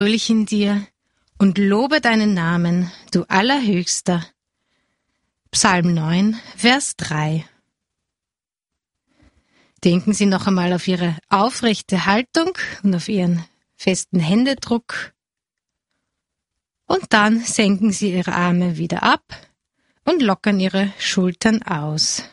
fröhlich in dir und lobe deinen Namen, du Allerhöchster. Psalm 9, Vers 3. Denken Sie noch einmal auf Ihre aufrechte Haltung und auf Ihren festen Händedruck. Und dann senken Sie Ihre Arme wieder ab und lockern Ihre Schultern aus.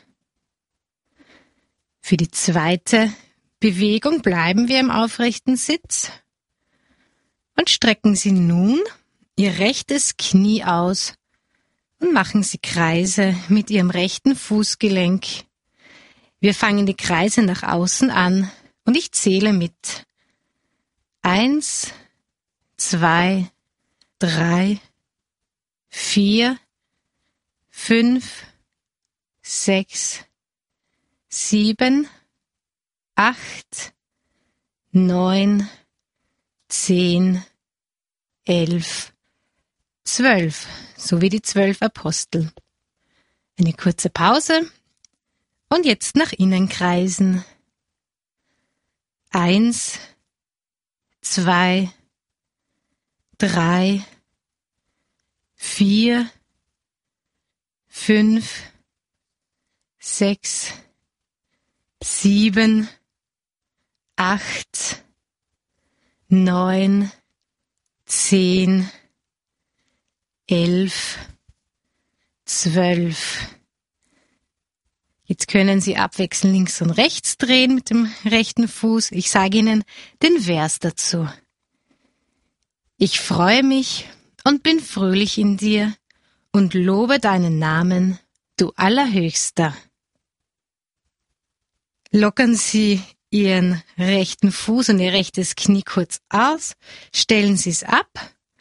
Für die zweite Bewegung bleiben wir im aufrechten Sitz und strecken Sie nun Ihr rechtes Knie aus und machen Sie Kreise mit Ihrem rechten Fußgelenk. Wir fangen die Kreise nach außen an und ich zähle mit. 1, 2, 3, 4, 5, 6, 7, 8, 9, 10, 11, 12, so wie die 12 Apostel. Eine kurze Pause und jetzt nach innen kreisen. 1, 2, 3, 4, 5, 6, 7, 8, 9, 10, 11, 12. Jetzt können Sie abwechselnd links und rechts drehen mit dem rechten Fuß. Ich sage Ihnen den Vers dazu. Ich freue mich und bin fröhlich in dir und lobe deinen Namen, du Allerhöchster. Lockern Sie Ihren rechten Fuß und Ihr rechtes Knie kurz aus, stellen Sie es ab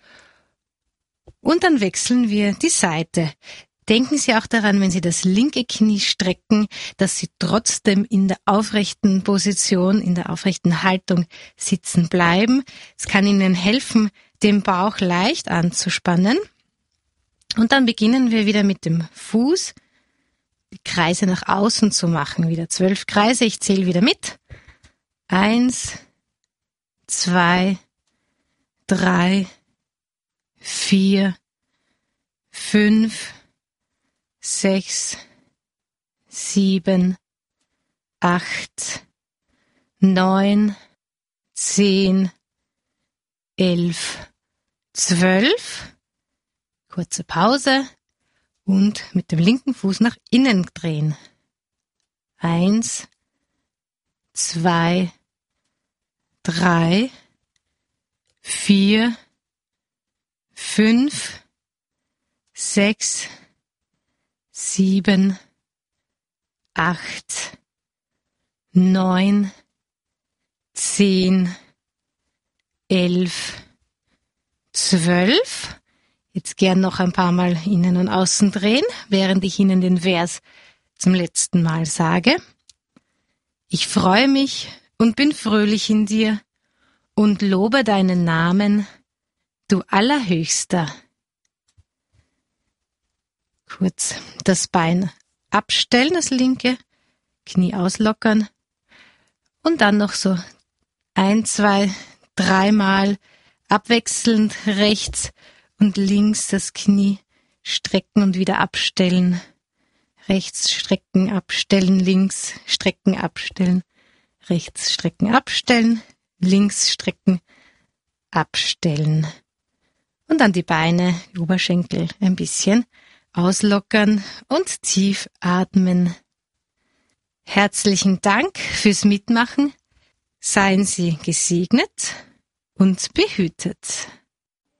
und dann wechseln wir die Seite. Denken Sie auch daran, wenn Sie das linke Knie strecken, dass Sie trotzdem in der aufrechten Position, in der aufrechten Haltung sitzen bleiben. Es kann Ihnen helfen, den Bauch leicht anzuspannen. Und dann beginnen wir wieder mit dem Fuß, die Kreise nach außen zu machen. Wieder 12 Kreise, ich zähle wieder mit. 1, 2, 3, 4, 5, 6, 7, 8, 9, 10, 11, 12. Kurze Pause und mit dem linken Fuß nach innen drehen. 1, 2, 3, 4, 5, 6, 7, 8, 9, 10, 11, 12. Jetzt gern noch ein paar Mal innen und außen drehen, während ich Ihnen den Vers zum letzten Mal sage. Ich freue mich und bin fröhlich in dir und lobe deinen Namen, du Allerhöchster. Kurz das Bein abstellen, das linke, Knie auslockern und dann noch so 1, 2, 3 Mal abwechselnd rechts und links das Knie strecken und wieder abstellen. Rechts strecken, abstellen, links strecken, abstellen, rechts strecken, abstellen, links strecken, abstellen. Und dann die Beine, die Oberschenkel ein bisschen auslockern und tief atmen. Herzlichen Dank fürs Mitmachen. Seien Sie gesegnet und behütet.